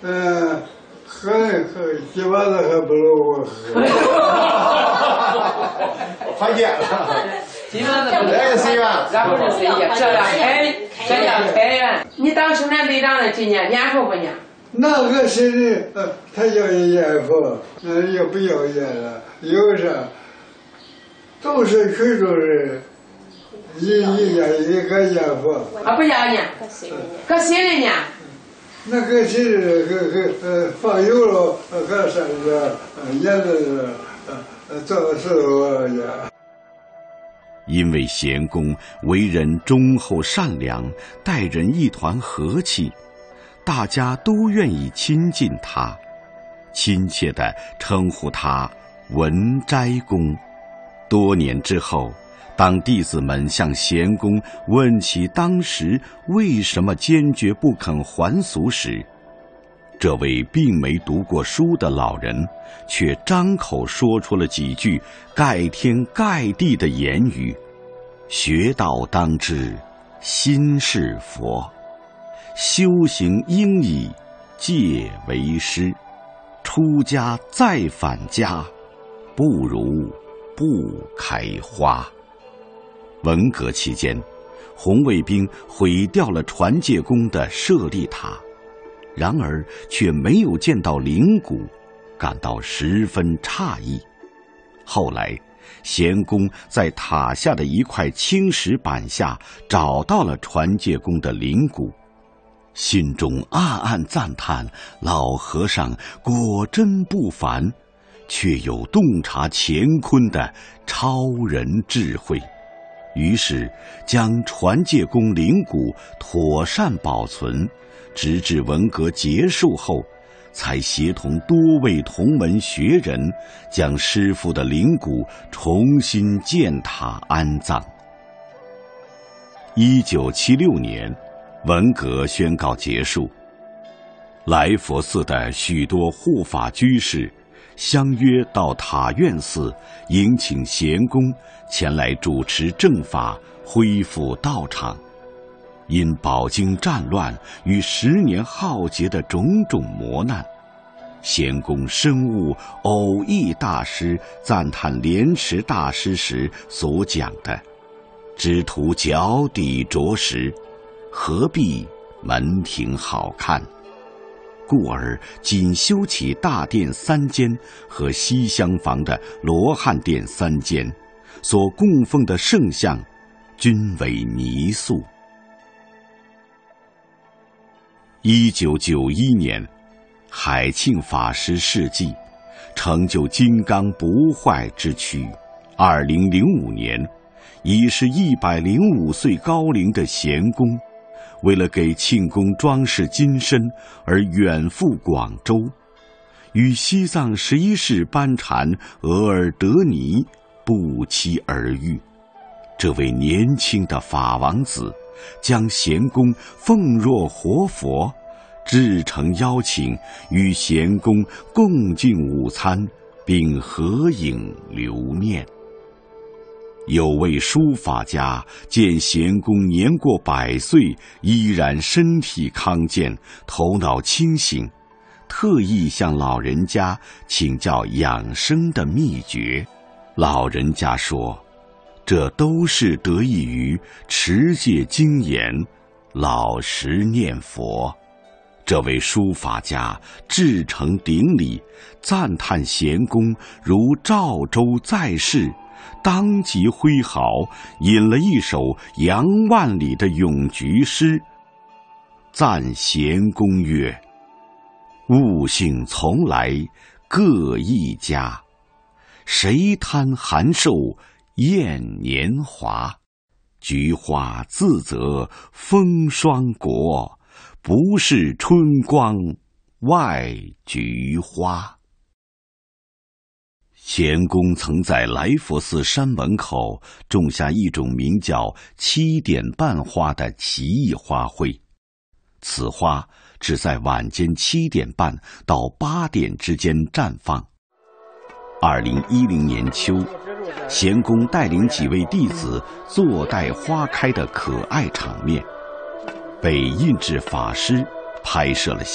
喝鸡巴子还不如我喝。 缓解了。 鸡巴子不能，然后是谁家这样开源。你当生产队长的今年年数不年？ 那个谁的，他要烟佛，也不要烟了，有啥？都是全都是一个烟佛。 啊，不要烟，搁谁的呢？ 那个是放油了，和啥子烟子做的时候呀。 因为贤公为人忠厚善良，待人一团和气，大家都愿意亲近他，亲切地称呼他文斋公。多年之后，当弟子们向贤公问起当时为什么坚决不肯还俗时，这位并没读过书的老人却张口说出了几句盖天盖地的言语：学道当知心是佛，修行应以戒为师，出家再返家，不如不开花。文革期间，红卫兵毁掉了传戒宫的舍利塔，然而却没有见到灵骨，感到十分诧异。后来贤公在塔下的一块青石板下找到了传戒宫的灵骨，心中暗暗赞叹老和尚果真不凡，却有洞察乾坤的超人智慧，于是将传戒宫灵骨妥善保存，直至文革结束后，才协同多位同门学人将师父的灵骨重新建塔安葬。1976年，文革宣告结束，来佛寺的许多护法居士相约到塔院寺迎请贤公前来主持正法，恢复道场。因饱经战乱与10年浩劫的种种磨难，贤公深悟偶益大师赞叹莲池大师时所讲的“只图脚底着实，何必门庭好看”，故而仅修起大殿3间和西厢房的罗汉殿3间，所供奉的圣像均为泥塑。1991年，海庆法师事迹，成就金刚不坏之躯。2005年，已是105岁高龄的贤公，为了给庆公装饰金身而远赴广州，与西藏11世班禅额尔德尼不期而遇。这位年轻的法王子将贤公奉若活佛，至诚邀请与贤公共进午餐，并合影留念。有位书法家见贤公年过100岁，依然身体康健，头脑清醒，特意向老人家请教养生的秘诀。老人家说，这都是得益于持戒精严，老实念佛。这位书法家至诚顶礼，赞叹贤公如赵州在世，当即挥毫引了一首杨万里的咏菊诗，赞贤公曰：悟性从来各一家，谁贪寒瘦厌年华，菊花自责风霜国，不是春光外菊花。贤公曾在来佛寺山门口种下一种名叫7点半花的奇异花卉，此花只在晚间7点半到8点之间绽放。2010年秋，贤公带领几位弟子坐待花开的可爱场面，被印制法师拍摄了